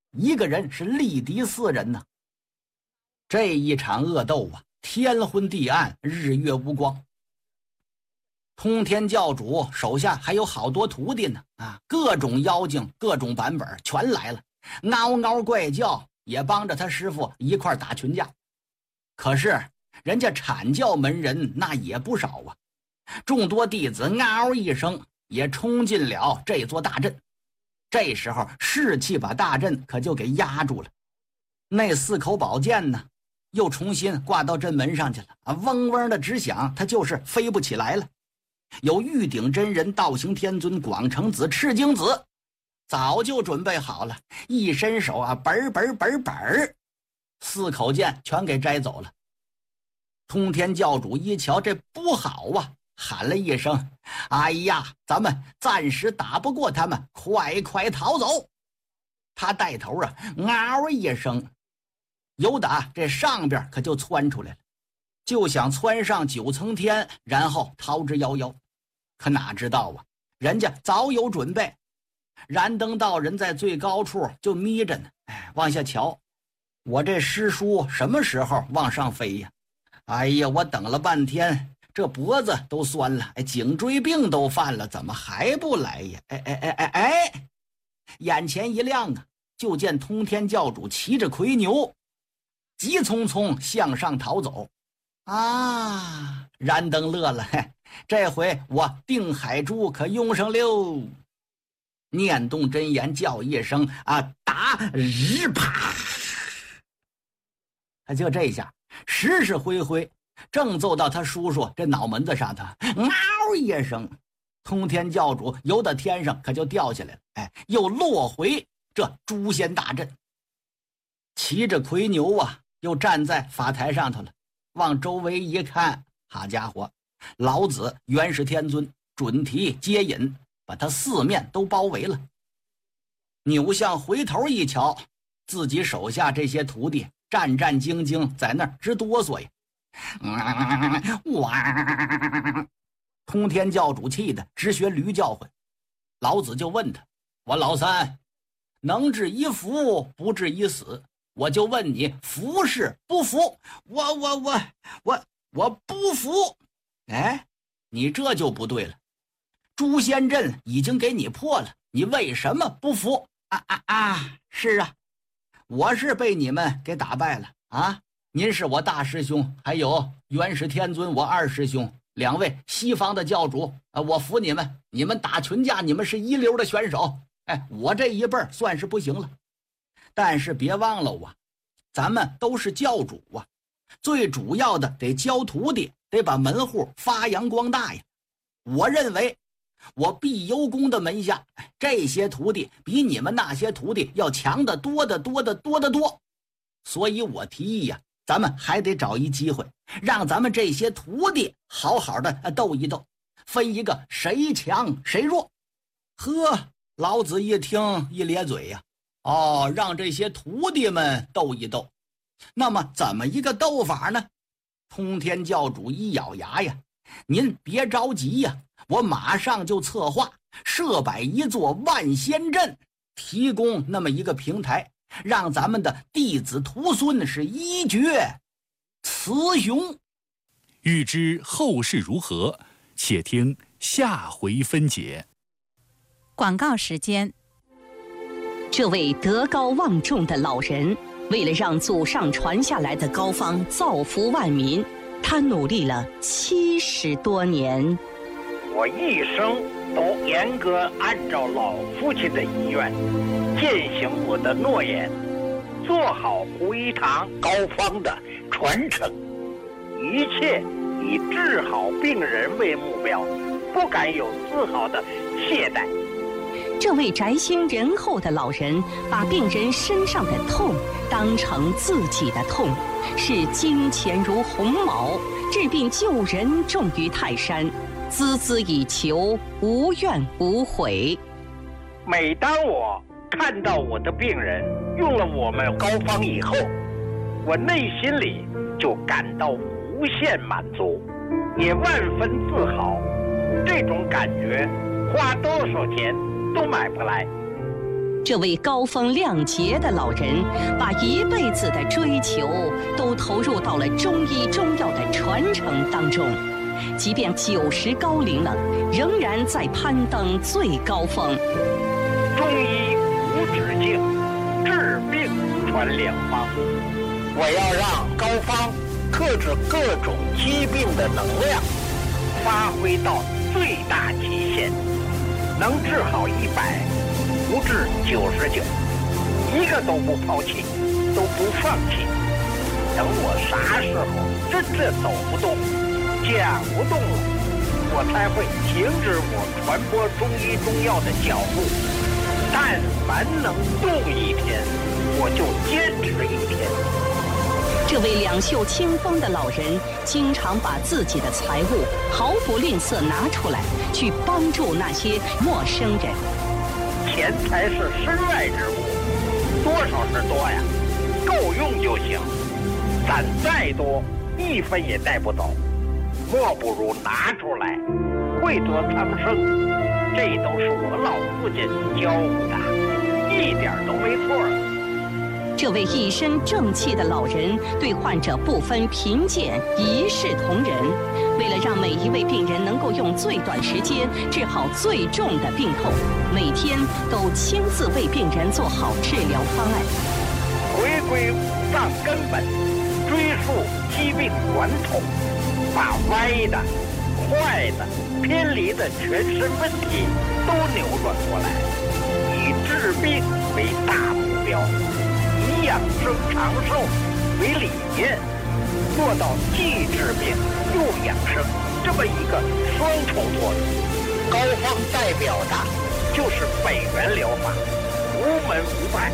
一个人是力敌4人呢。这一场恶斗啊，天昏地暗，日月无光。通天教主手下还有好多徒弟呢，各种妖精各种版本全来了，嗷嗷怪叫，也帮着他师傅一块打群架。可是人家阐教门人那也不少啊，众多弟子嗷一声也冲进了这座大阵。这时候士气把大阵可就给压住了，那4口宝剑呢又重新挂到阵门上去了，嗡嗡的直响，它就是飞不起来了。有玉鼎真人、道行天尊、广成子、赤精子早就准备好了，一伸手本4口剑全给摘走了。通天教主一瞧这不好啊，喊了一声：哎呀，咱们暂时打不过他们，快逃走。他带头嗷一声，由打这上边可就窜出来了，就想窜上9层天，然后逃之夭夭。可哪知道啊，人家早有准备。燃灯道人在最高处就眯着呢，往下瞧，我这师叔什么时候往上飞呀？哎呀，我等了半天，这脖子都酸了，颈椎病都犯了，怎么还不来呀？眼前一亮啊，就见通天教主骑着魁牛急匆匆向上逃走。燃灯乐了，这回我定海珠可用上溜。念动真言叫一声打，日啪！就这下实挥挥正揍到他叔叔这脑门子上头，嗷一声，通天教主由到天上可就掉下来了，又落回这诛仙大阵。骑着魁牛又站在法台上头了，往周围一看，好家伙，老子元始天尊准提接引把他4面都包围了。扭向回头一瞧，自己手下这些徒弟战战兢兢在那儿直哆嗦呀。通天教主气得直学驴叫唤。老子就问他：我老三能治一服不治一死，我就问你服是不服？我不服。你这就不对了，诛仙阵已经给你破了，你为什么不服？是啊，我是被你们给打败了您是我大师兄，还有元始天尊我二师兄2位西方的教主我服你们，你们打群架，你们是一流的选手，我这一辈算是不行了。但是别忘了咱们都是教主最主要的得教徒弟，得把门户发扬光大呀。我认为我碧幽宫的门下这些徒弟比你们那些徒弟要强得多得多得多得多，所以我提议咱们还得找一机会，让咱们这些徒弟好好的斗一斗，分一个谁强谁弱。老子一听一咧嘴让这些徒弟们斗一斗，那么怎么一个斗法呢？通天教主一咬牙您别着急我马上就策划设摆一座万仙阵，提供那么一个平台，让咱们的弟子徒孙是一决雌雄。 欲知后事如何，且听下回分解。 广告时间。 这位德高望重的老人，为了让祖上传下来的膏方造福万民，他努力了70多年。 我一生都严格按照老父亲的遗愿，践行我的诺言，做好胡一堂膏方的传承，一切以治好病人为目标，不敢有丝毫的懈怠。 这位宅心仁厚的老人，把病人身上的痛当成自己的痛，视金钱如鸿毛，治病救人重于泰山，孜孜以求，无怨无悔。 每当我看到我的病人用了我们膏方以后，我内心里就感到无限满足，也万分自豪。这种感觉花多少钱都买不来。 这位高风亮节的老人，把一辈子的追求都投入到了中医中药的传承当中，即便90高龄了，仍然在攀登最高峰。 中医无止境，治病传良方。我要让高方克制各种疾病的能量发挥到最大极限，能治好100，不治99，一个都不抛弃，都不放弃。等我啥时候真的走不动、讲不动了，我才会停止我传播中医中药的脚步。但凡能动一天，我就坚持1天。 这位两袖清风的老人，经常把自己的财物毫不吝啬拿出来，去帮助那些陌生人。 钱财是身外之物，多少是多呀，够用就行。攒再多，1分也带不走，莫不如拿出来，惠泽苍生。这都是我老父亲教我的，一点都没错。 这位一身正气的老人对患者不分贫贱，一视同仁。为了让每一位病人能够用最短时间治好最重的病痛，每天都亲自为病人做好治疗方案。 回归五脏根本，追溯疾病源头，把歪的、坏的、偏离的全身问题都扭转过来，以治病为大目标，以养生长寿为理念，做到既治病又养生这么一个双重作用。高方代表的就是北元疗法，无门无派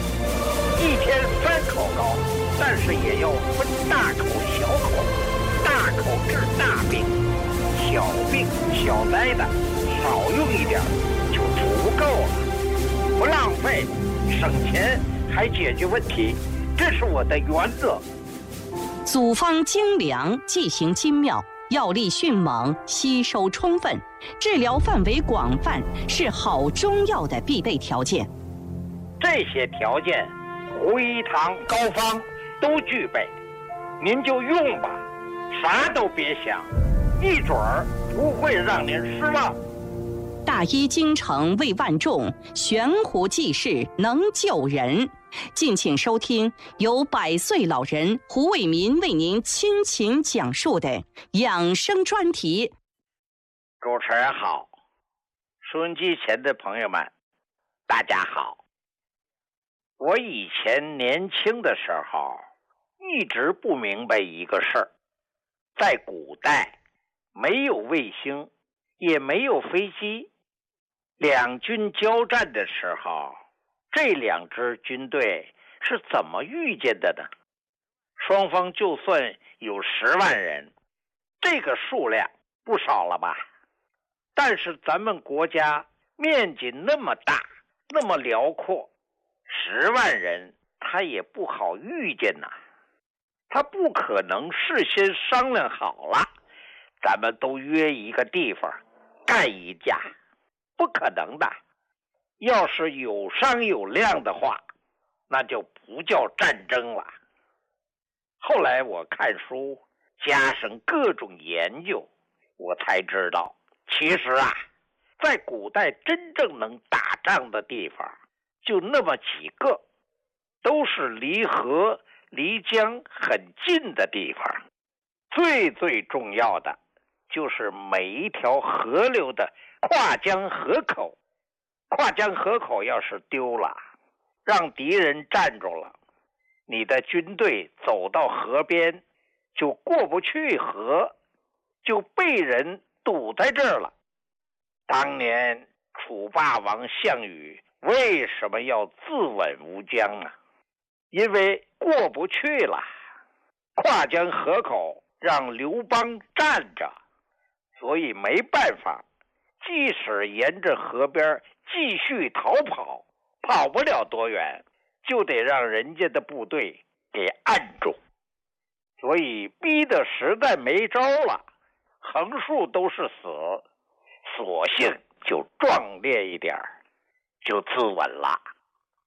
，1天3口膏，但是也要分大口小口，大口治大病，小病小灾的少用一点就足够了，不浪费，省钱还解决问题，这是我的原则。 组方精良，剂型精妙，药力迅猛，吸收充分，治疗范围广泛，是好中药的必备条件。 这些条件，胡一堂高方都具备，您就用吧，啥都别想，一准儿不会让您失望。 大医精诚为万众，悬壶济世能救人。敬请收听由100岁老人胡伟民为您倾情讲述的养生专题。 主持人好，收音机前的朋友们，大家好。我以前年轻的时候，一直不明白一个事儿，在古代没有卫星，也没有飞机，两军交战的时候，这2支军队是怎么遇见的呢？双方就算有10万人，这个数量不少了吧？但是咱们国家面积那么大，那么辽阔，10万人他也不好遇见呐。他不可能事先商量好了，咱们都约一个地方干一架，不可能的。要是有商有量的话，那就不叫战争了。后来我看书，加上各种研究，我才知道，其实啊，在古代真正能打仗的地方就那么几个，都是离河离江很近的地方。最重要的就是每一条河流的跨江河口，跨江河口要是丢了，让敌人占住了，你的军队走到河边就过不去河，就被人堵在这儿了。当年楚霸王项羽为什么要自刎吴江啊？因为过不去了，跨江河口让刘邦占着，所以没办法，即使沿着河边继续逃跑，跑不了多远，就得让人家的部队给按住。所以逼得实在没招了，横竖都是死，索性就壮烈一点，就自刎了。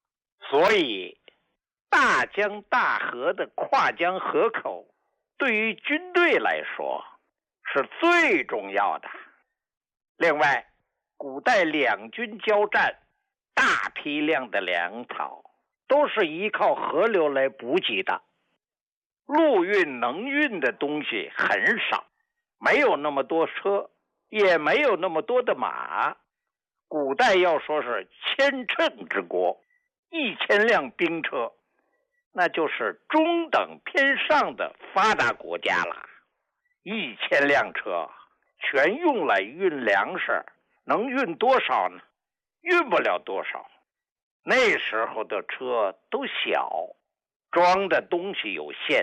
所以大江大河的跨江河口对于军队来说是最重要的。另外，古代两军交战，大批量的粮草都是依靠河流来补给的，陆运能运的东西很少，没有那么多车，也没有那么多的马。古代要说是千乘之国，1000辆兵车，那就是中等偏上的发达国家了。1000辆车全用来运粮食，能运多少呢？运不了多少。那时候的车都小，装的东西有限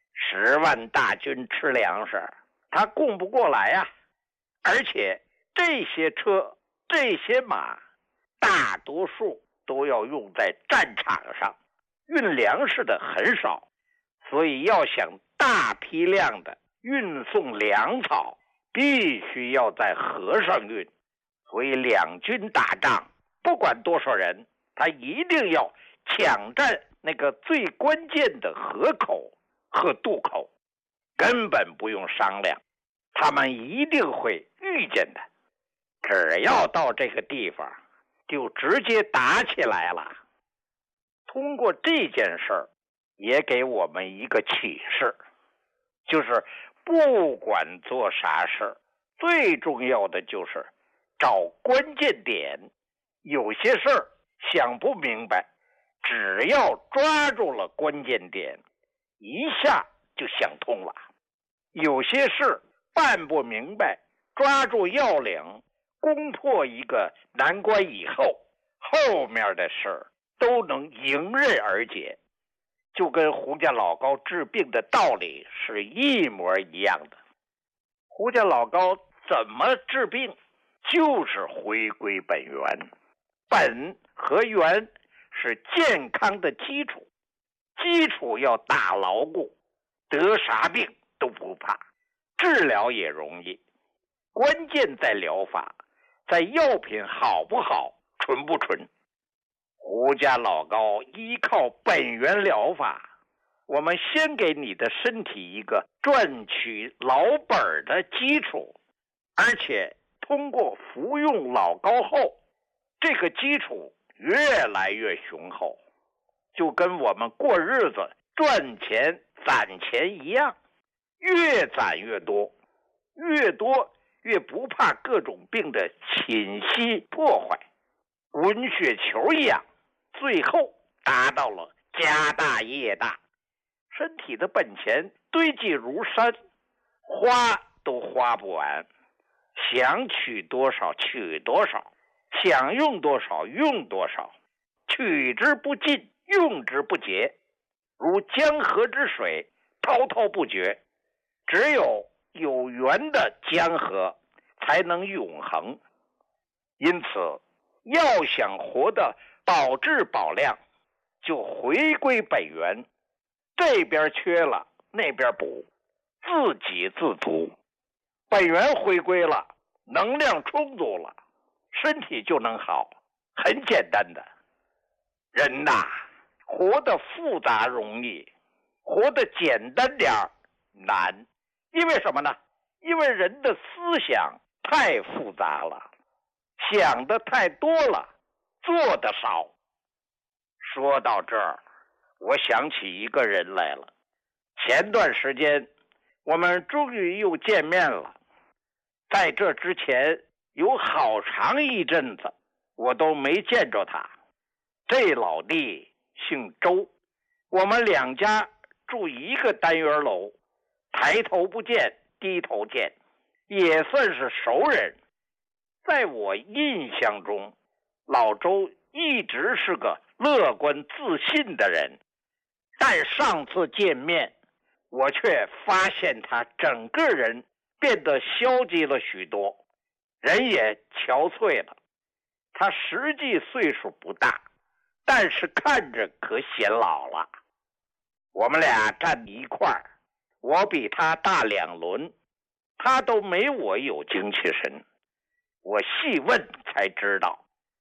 ，10万大军吃粮食，他供不过来啊。而且这些车这些马大多数都要用在战场上，运粮食的很少，所以要想大批量的运送粮草，必须要在河上运。所以两军打仗，不管多少人，他一定要抢占那个最关键的河口和渡口，根本不用商量，他们一定会遇见的。只要到这个地方，就直接打起来了。通过这件事儿，也给我们一个启示，就是不管做啥事，最重要的就是找关键点。有些事儿想不明白，只要抓住了关键点，一下就想通了。有些事办不明白，抓住要领，攻破一个难关以后，后面的事都能迎刃而解，就跟胡家老高治病的道理是一模一样的。胡家老高怎么治病？就是回归本源。本和源是健康的基础，基础要打牢固，得啥病都不怕，治疗也容易。关键在疗法，在药品好不好，纯不纯。胡家老高依靠本源疗法，我们先给你的身体一个赚取老本的基础，而且通过服用老高后，这个基础越来越雄厚，就跟我们过日子赚钱攒钱一样，越攒越多，越多越不怕各种病的侵袭破坏，滚雪球一样，最后达到了家大业大。身体的本钱堆积如山，花都花不完，想取多少取多少，想用多少用多少，取之不尽，用之不竭，如江河之水，滔滔不绝。只有有源的江河才能永恒。因此要想活得保质保量，就回归本源，这边缺了那边补，自给自足。本源回归了，能量充足了，身体就能好，很简单的。人呐，活得复杂容易，活得简单点难。因为什么呢？因为人的思想太复杂了，想的太多了，做的少。说到这儿，我想起一个人来了。前段时间我们终于又见面了，在这之前有好长一阵子我都没见着他。这老弟姓周，我们两家住一个单元楼，抬头不见低头见，也算是熟人。在我印象中，老周一直是个乐观自信的人，但上次见面，我却发现他整个人变得消极了许多，人也憔悴了。他实际岁数不大，但是看着可显老了。我们俩站一块儿，我比他大2轮，他都没我有精气神。我细问才知道，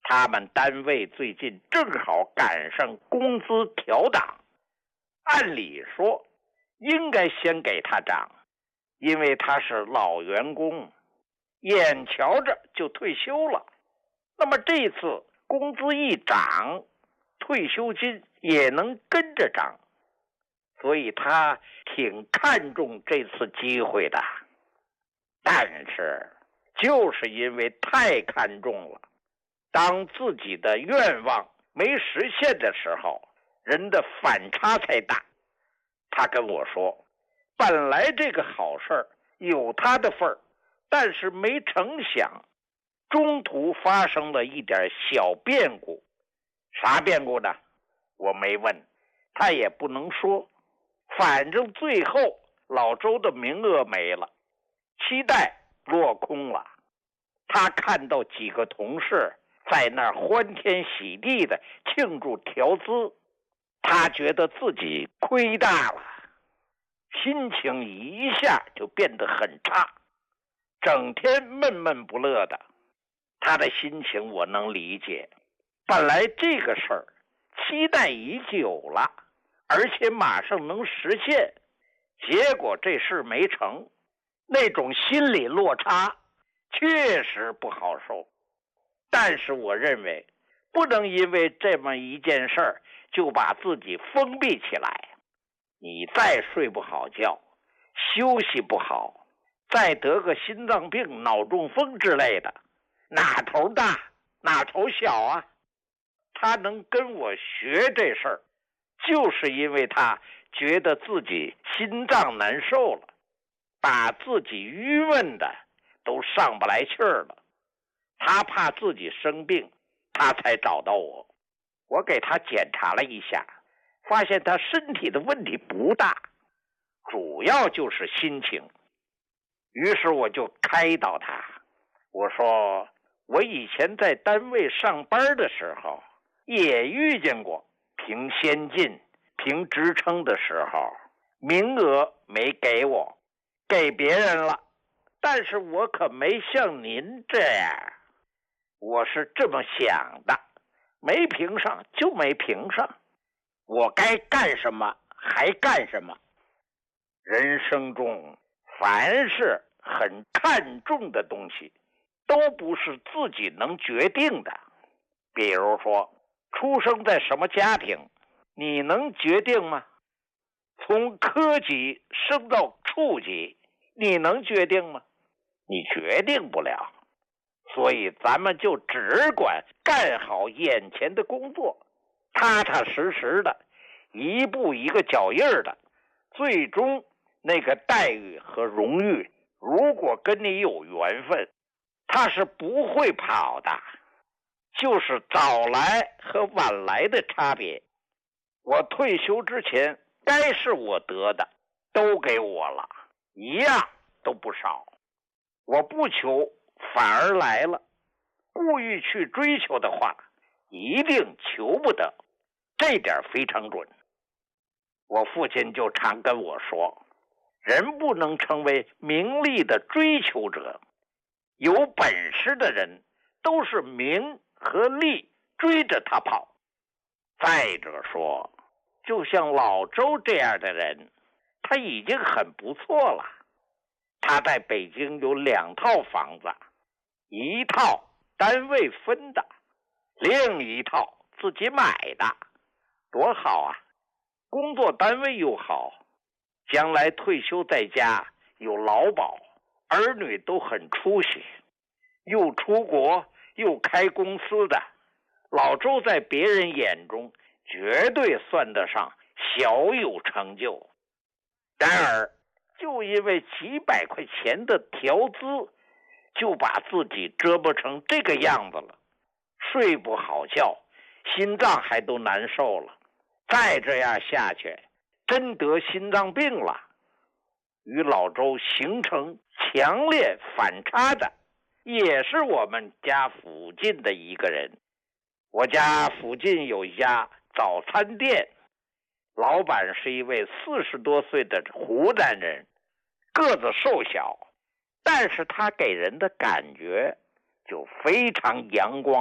他们单位最近正好赶上工资调档，按理说应该先给他涨，因为他是老员工，眼瞧着就退休了。那么这次工资一涨，退休金也能跟着涨，所以他挺看重这次机会的。但是就是因为太看重了，当自己的愿望没实现的时候，人的反差才大。他跟我说，本来这个好事有他的份儿，但是没成想中途发生了一点小变故。啥变故呢？我没问，他也不能说。反正最后老周的名额没了，期待落空了。他看到几个同事在那儿欢天喜地的庆祝调资，他觉得自己亏大了，心情一下就变得很差，整天闷闷不乐的。他的心情我能理解，本来这个事儿期待已久了，而且马上能实现，结果这事没成，那种心理落差确实不好受。但是我认为不能因为这么一件事儿就把自己封闭起来。你再睡不好觉，休息不好，再得个心脏病、脑中风之类的，哪头大哪头小啊？他能跟我学这事儿，就是因为他觉得自己心脏难受了，把自己郁闷的都上不来气儿了。他怕自己生病，他才找到我。我给他检查了一下，发现他身体的问题不大，主要就是心情。于是我就开导他，我说我以前在单位上班的时候也遇见过评先进、评职称的时候，名额没给我，给别人了，但是我可没像您这样。我是这么想的，没评上就没评上，我该干什么还干什么。人生中凡是很看重的东西，都不是自己能决定的。比如说出生在什么家庭，你能决定吗？从科级升到处级，你能决定吗？你决定不了。所以咱们就只管干好眼前的工作，踏踏实实的，一步一个脚印的，最终那个待遇和荣誉，如果跟你有缘分，他是不会跑的，就是早来和晚来的差别。我退休之前该是我得的都给我了，一样都不少。我不求反而来了，故意去追求的话，一定求不得，这点非常准。我父亲就常跟我说，人不能成为名利的追求者，有本事的人都是名和利追着他跑。再者说，就像老周这样的人，他已经很不错了。他在北京有2套房子，一套单位分的，另一套自己买的，多好啊！工作单位又好，将来退休在家有劳保，儿女都很出息，又出国又开公司的，老周在别人眼中绝对算得上小有成就。然而就因为几百块钱的调资，就把自己折磨成这个样子了，睡不好觉，心脏还都难受了。再这样下去，真得心脏病了。与老周形成强烈反差的，也是我们家附近的一个人。我家附近有一家早餐店，老板是一位40多岁的湖南人，个子瘦小，但是他给人的感觉就非常阳光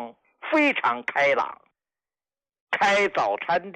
非常开朗。开早餐店